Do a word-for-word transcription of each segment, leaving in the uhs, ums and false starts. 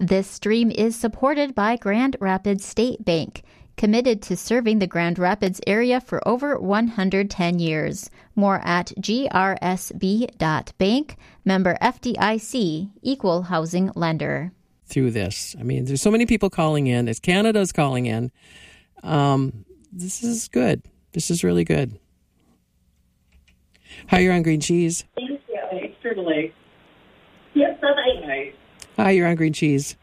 This stream is supported by Grand Rapids State Bank, committed to serving the Grand Rapids area for over one hundred ten years. More at g r s b dot bank, member F D I C, equal housing lender. Through this. I mean, there's so many people calling in. As Canada's calling in. Um, this is good. This is really good. Hi, you're on Green Cheese. Thank you. Certainly. Yes, bye-bye. Hi, you're on Green Cheese.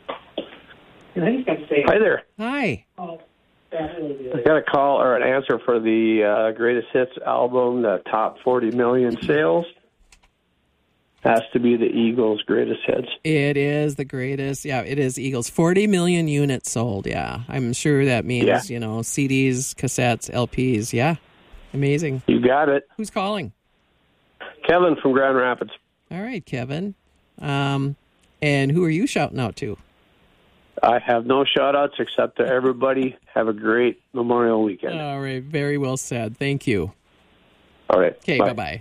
Hi there. Hi. I got a call or an answer for the uh, Greatest Hits album, the top forty million sales. Has to be the Eagles' Greatest Hits. It is the greatest. Yeah, it is Eagles. forty million units sold. Yeah, I'm sure that means, yeah. you know, C Ds, cassettes, L Ps. Yeah, amazing. You got it. Who's calling? Kevin from Grand Rapids. All right, Kevin. Um, and who are you shouting out to? I have no shout-outs except to everybody. Have a great Memorial weekend. All right, very well said. Thank you. All right. Okay, bye. bye-bye.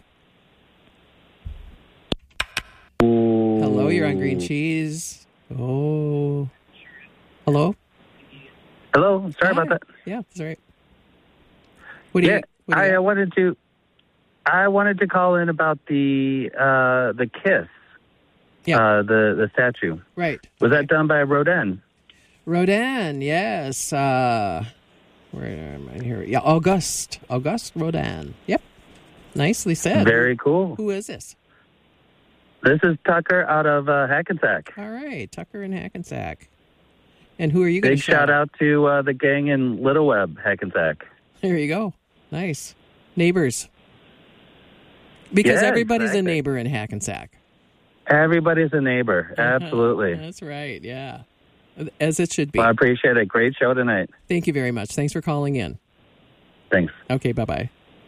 Hello, you're on Green Cheese. Oh. Hello? Hello. Sorry Hi. about that. Yeah, that's all right. What do yeah, you, what do you I got? uh, wanted to I wanted to call in about the uh, the Kiss. Yeah. Uh, the, the statue. Right. Was that done by Rodin? Rodin, yes. Uh, where am I here? Yeah, Auguste. Auguste Rodin. Yep. Nicely said. Very cool. Who is this? This is Tucker out of uh, Hackensack. All right, Tucker in Hackensack. And who are you going Big to shout shout out to uh, the gang in Little Web, Hackensack. There you go. Nice. Neighbors. Because Yeah, everybody's exactly. a neighbor in Hackensack. Everybody's a neighbor. Uh-huh. Absolutely. That's right, yeah. As it should be. Well, I appreciate it. Great show tonight. Thank you very much. Thanks for calling in. Thanks. Okay, bye-bye.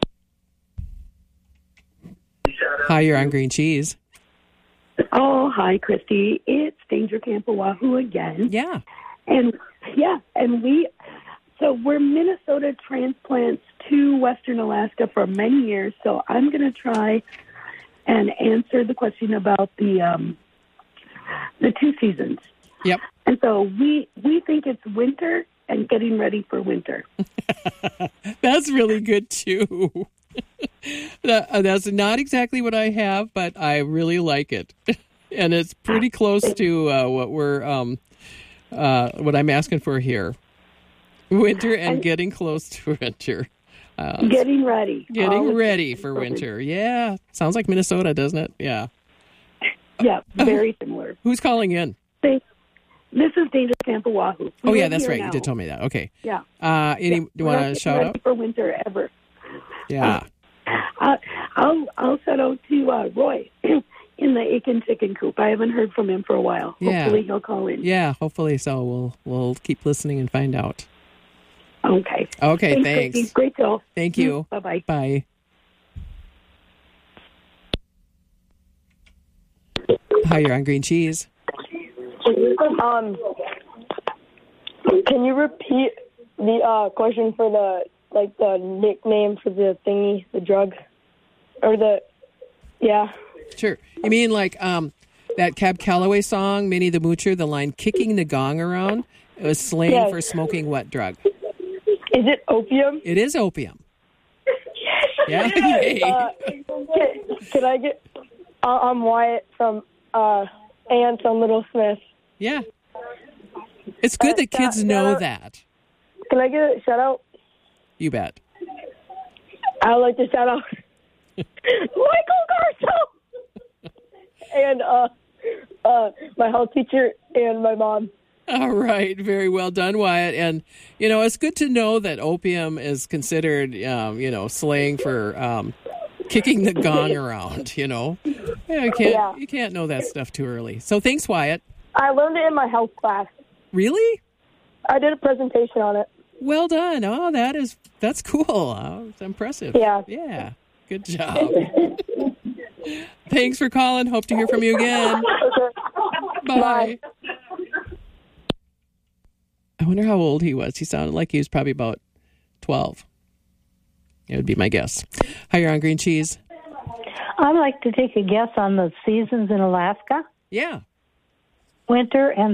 Hi, you're on Green Cheese. Oh, hi, Christy. It's Danger Camp Oahu again. Yeah. And, yeah, and we, so we're Minnesota transplants to Western Alaska for many years, so I'm going to try and answer the question about the um, the two seasons. Yep. And so we we think it's winter and getting ready for winter. That's really good, too. that, uh, that's not exactly what I have, but I really like it. And it's pretty close to uh, what we're, um, uh, what I'm asking for here. Winter and, and getting close to winter. Uh, getting ready. Getting ready for winter. Yeah. Sounds like Minnesota, doesn't it? Yeah. Yeah, very similar. Who's calling in? They, this is Danger Camp Oahu. We oh, yeah, that's right. Now. You did tell me that. Okay. Yeah. Uh, any, yeah. Do you want to shout ready out? For winter ever. Yeah. Uh, I'll, I'll shout out to uh, Roy in the Aiken Chicken Coop. I haven't heard from him for a while. Yeah. Hopefully he'll call in. Yeah, hopefully so. We'll, we'll keep listening and find out. Okay. Okay, thanks. thanks. Christy. Great show. Thank you. Bye-bye. Bye. Hi, you're on Green Cheese. Um, can you repeat the uh, question for the, like, the nickname for the thingy, the drug? Or the, yeah. Sure. You mean like um, that Cab Calloway song, Minnie the Moocher, the line, kicking the gong around? It was slang Yes. for smoking what drug? Is it opium? It is opium. Yeah. uh, can, can I get, uh, I'm Wyatt from uh, Ants on Little Smith. Yeah. It's good Uh, that kids shout- know shout out- that. Can I get a shout out? You bet. I would like to shout out Michael Garso and uh, uh, my health teacher and my mom. All right. Very well done, Wyatt. And, you know, it's good to know that opium is considered, um, you know, slang for um, kicking the gong around, you know. Yeah, you, can't, Yeah. you can't know that stuff too early. So thanks, Wyatt. I learned it in my health class. Really? I did a presentation on it. Well done. Oh, that is, that's cool. Oh, it's impressive. Yeah. Yeah. Good job. Thanks for calling. Hope to hear from you again. Bye. Bye. I wonder how old he was. He sounded like he was probably about twelve. It would be my guess. Hi, you're on Green Cheese. I'd like to take a guess on the seasons in Alaska. Yeah. Winter and